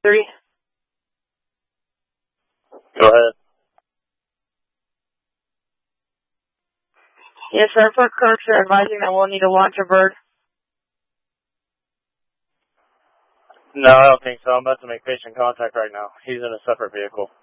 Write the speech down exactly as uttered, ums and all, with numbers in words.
Three. Go ahead. Yes, sir. For clerks are advising that we'll need to launch a bird. No, I don't think so. I'm about to make patient contact right now. He's in a separate vehicle.